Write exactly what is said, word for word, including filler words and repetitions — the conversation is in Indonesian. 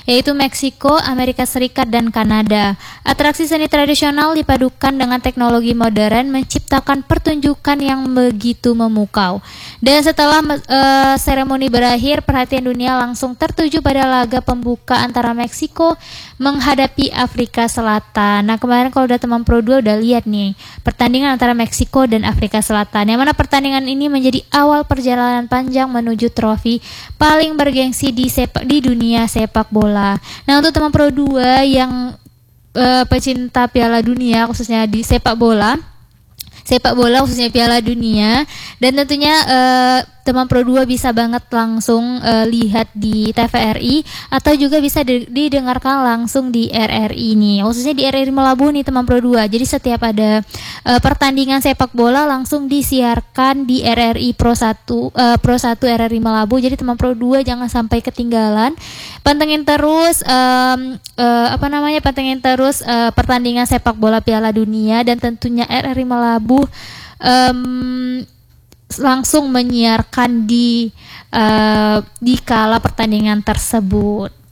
yaitu Meksiko, Amerika Serikat, dan Kanada. Atraksi seni tradisional dipadukan dengan teknologi modern menciptakan pertunjukan yang begitu memukau. Dan setelah uh, seremoni berakhir, perhatian dunia langsung tertuju pada laga pembuka antara Meksiko menghadapi Afrika Selatan. Nah, kemarin kalau udah teman Pro dua udah lihat nih pertandingan antara Meksiko dan Afrika Selatan, yang mana pertandingan ini menjadi awal perjalanan panjang menuju trofi paling bergengsi di sepak di dunia sepak bola. Nah, untuk teman Pro dua yang uh, pecinta Piala Dunia khususnya di sepak bola, sepak bola khususnya Piala Dunia, dan tentunya uh, teman Pro dua bisa banget langsung uh, lihat di T V R I atau juga bisa di- didengarkan langsung di R R I nih, khususnya di R R I Melabu nih teman Pro dua. Jadi setiap ada uh, pertandingan sepak bola langsung disiarkan di R R I Pro satu uh, Pro satu R R I Melabu. Jadi teman Pro dua jangan sampai ketinggalan. Pantengin terus um, uh, apa namanya? Pantengin terus uh, pertandingan sepak bola Piala Dunia, dan tentunya R R I Melabu um, langsung menyiarkan di uh, di kala pertandingan tersebut.